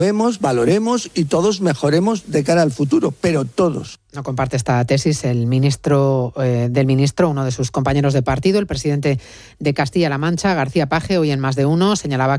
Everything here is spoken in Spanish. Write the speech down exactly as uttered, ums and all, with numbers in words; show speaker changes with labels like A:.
A: Vemos, valoremos y todos mejoremos de cara al futuro, pero todos.
B: No comparte esta tesis el ministro eh, del ministro, uno de sus compañeros de partido, el presidente de Castilla-La Mancha, García Page. Hoy en Más de Uno señalaba